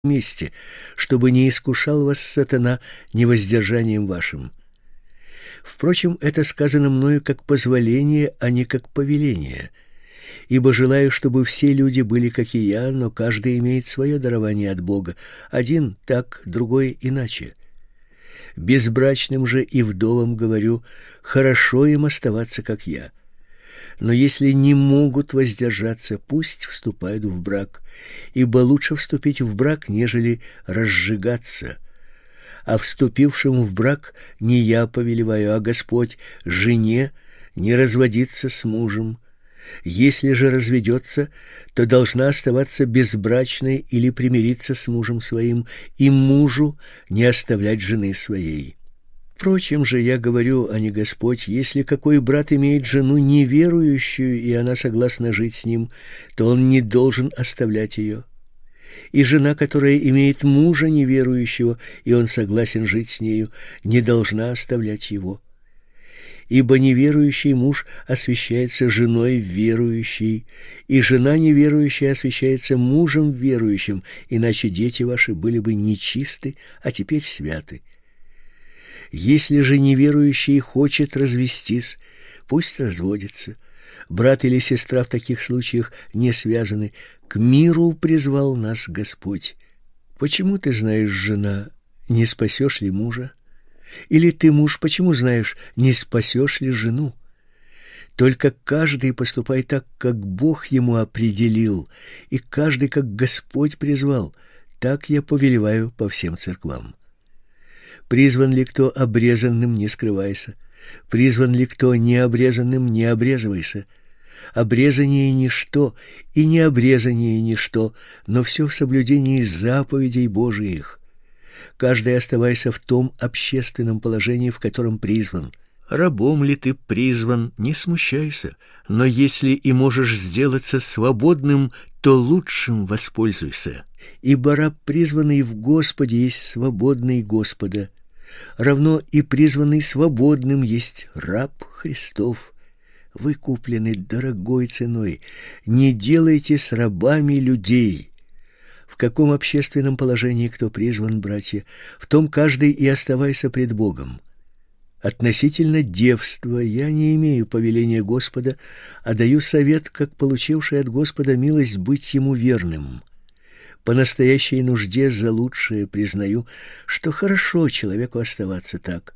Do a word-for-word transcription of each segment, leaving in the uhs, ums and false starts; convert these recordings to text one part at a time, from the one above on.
месте, чтобы не искушал вас сатана невоздержанием вашим. Впрочем, это сказано мною как позволение, а не как повеление. Ибо желаю, чтобы все люди были, как и я, но каждый имеет свое дарование от Бога. Один так, другой иначе. Безбрачным же и вдовам говорю, хорошо им оставаться, как я. Но если не могут воздержаться, пусть вступают в брак, ибо лучше вступить в брак, нежели разжигаться. А вступившим в брак не я повелеваю, а Господь жене не разводиться с мужем. Если же разведется, то должна оставаться безбрачной или примириться с мужем своим, и мужу не оставлять жены своей. Впрочем же, я говорю, а не Господь, если какой брат имеет жену неверующую, и она согласна жить с ним, то он не должен оставлять ее. И жена, которая имеет мужа неверующего, и он согласен жить с нею, не должна оставлять его. Ибо неверующий муж освящается женой верующей, и жена неверующая освящается мужем верующим, иначе дети ваши были бы нечисты, а теперь святы. Если же неверующий хочет развестись, пусть разводится. Брат или сестра в таких случаях не связаны. К миру призвал нас Господь. Почему ты знаешь, жена, не спасешь ли мужа? Или ты, муж, почему знаешь, не спасешь ли жену? Только каждый поступай так, как Бог ему определил, и каждый, как Господь призвал. Так я повелеваю по всем церквам. Призван ли кто обрезанным, не скрывайся. Призван ли кто необрезанным, не обрезывайся. Обрезание ничто, и необрезание ничто, но все в соблюдении заповедей Божиих. Каждый оставайся в том общественном положении, в котором призван. Рабом ли ты призван, не смущайся, но если и можешь сделаться свободным, то лучшим воспользуйся. Ибо раб, призванный в Господе, есть свободный Господа. Равно и призванный свободным есть раб Христов. Вы куплены дорогой ценой. Не делайте с рабами людей. В каком общественном положении кто призван, братья, в том каждый и оставайся пред Богом. Относительно девства я не имею повеления Господа, а даю совет, как получивший от Господа милость быть ему верным. По настоящей нужде за лучшее признаю, что хорошо человеку оставаться так.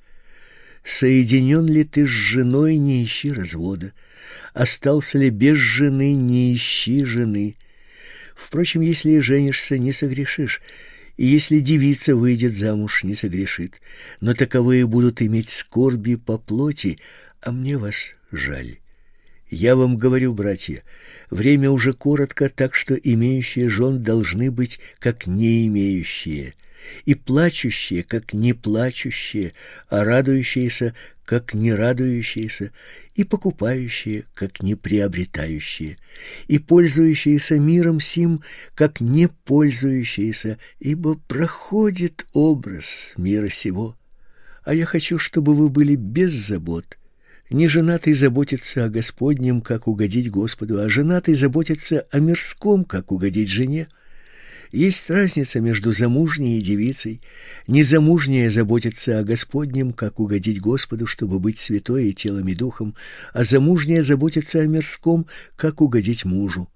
Соединен ли ты с женой, не ищи развода. Остался ли без жены, не ищи жены. Впрочем, если и женишься, не согрешишь, и если девица выйдет замуж, не согрешит. Но таковые будут иметь скорби по плоти, а мне вас жаль. Я вам говорю, братья, время уже коротко, так что имеющие жен должны быть как не имеющие, и плачущие как не плачущие, а радующиеся как не радующиеся, и покупающие как не приобретающие, и пользующиеся миром сим как не пользующиеся, ибо проходит образ мира сего. А я хочу, чтобы вы были без забот. Неженатый заботится о Господнем, как угодить Господу, а женатый заботится о мирском, как угодить жене. Есть разница между замужней и девицей. Незамужняя заботится о Господнем, как угодить Господу, чтобы быть святой и телом и духом, а замужняя заботится о мирском, как угодить мужу.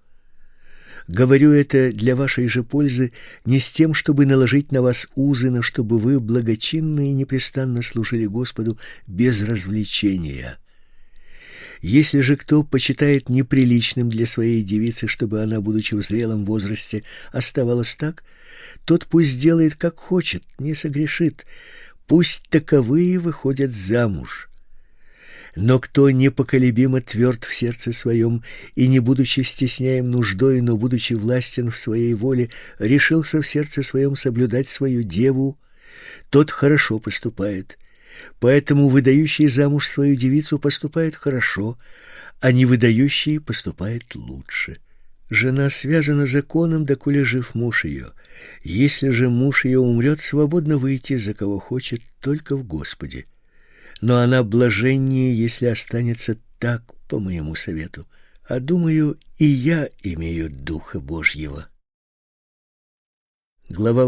Говорю это для вашей же пользы, не с тем, чтобы наложить на вас узы, но чтобы вы благочинно и непрестанно служили Господу без развлечения. Если же кто почитает неприличным для своей девицы, чтобы она, будучи в зрелом возрасте, оставалась так, тот пусть делает, как хочет, не согрешит, пусть таковые выходят замуж. Но кто непоколебимо тверд в сердце своем и, не будучи стесняем нуждой, но будучи властен в своей воле, решился в сердце своем соблюдать свою деву, тот хорошо поступает. Поэтому выдающий замуж свою девицу поступает хорошо, а не выдающий поступает лучше. Жена связана законом, доколе жив муж ее. Если же муж ее умрет, свободно выйти за кого хочет, только в Господе. Но она блаженнее, если останется так, по моему совету. А думаю, и я имею Духа Божьего. Глава